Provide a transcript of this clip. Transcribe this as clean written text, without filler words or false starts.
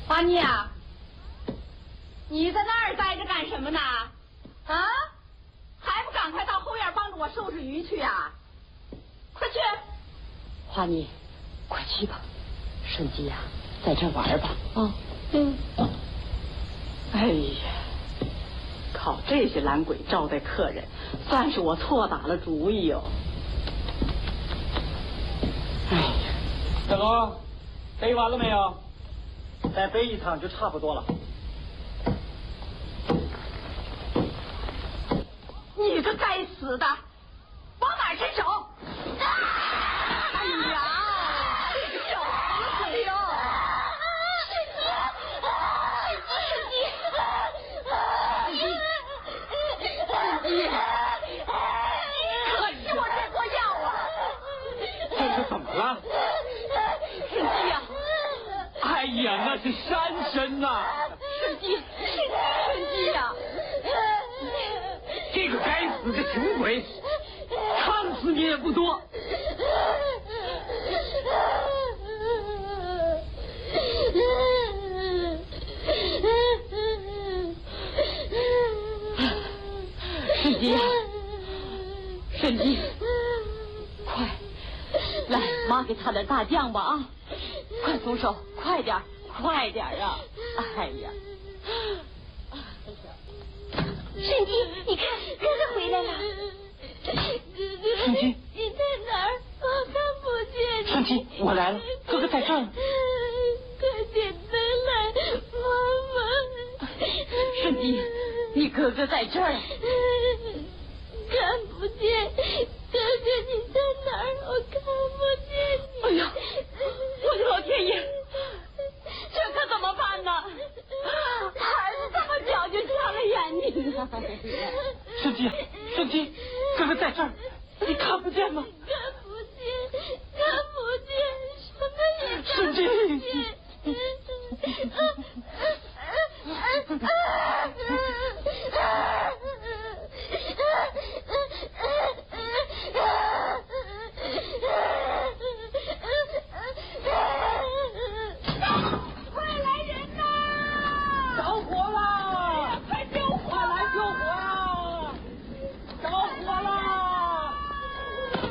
华妮啊，你在那儿待着干什么呢？啊，还不赶快到后院帮着我收拾鱼去呀！快去！ 华妮，快去吧，顺吉呀，在这玩吧。啊，哎呀，靠这些懒鬼招待客人，算是我错打了主意哟。哎呀， 大哥，背完了没有？再背一趟就差不多了。 你个该死的，往哪伸手？哎呀，小死鬼哟！可是我这锅药啊！ 这是怎么了？ 顺基呀！ 哎呀，那是山参呐！ 顺基呀！ 这个该死的穷鬼，烫死你也不多。 顺基呀，顺基，快来，妈给擦点大酱吧啊！快松手，快点啊！哎呀！ 顺基，你看哥哥回来了。 顺基， 你在哪儿？我看不见你。 顺基，我来了，哥哥在这儿。 快点灯来，妈妈。 顺基，你哥哥在这儿。 看不见，哥哥你在哪儿？我看不见你。 哎呀，我的老天爷，这可怎么办呢？孩子这么小就瞎了眼睛啊！ 顺基，哥哥在这儿，你看不见吗？ 看不见，什么也看不见。